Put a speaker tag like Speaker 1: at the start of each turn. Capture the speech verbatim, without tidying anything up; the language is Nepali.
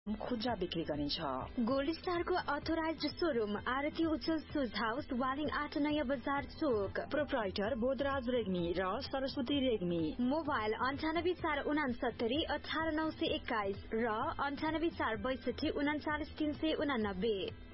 Speaker 1: खुद्रा बिक्री गरिन्छ।
Speaker 2: गोल्ड स्टारको अथोराइज्ड शोरूम आरती उच्चल सुज हाउस वालिङ आठ नयाँ बजार चोक।
Speaker 1: प्रोप्राइटर बोधराज रेग्मी र सरस्वती रेग्मी।
Speaker 2: मोबाइल अन्ठानब्बे चार उनासत्तरी अठार नौ सय एक्काइस र अन्ठानब्बे चार बैसठी उनाचालिस तीन सय उनानब्बे।